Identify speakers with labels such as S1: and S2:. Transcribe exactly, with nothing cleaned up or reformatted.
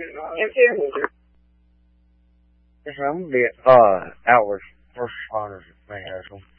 S1: Em chưa.
S2: Cái sớm Việt, uh, our first responders may have some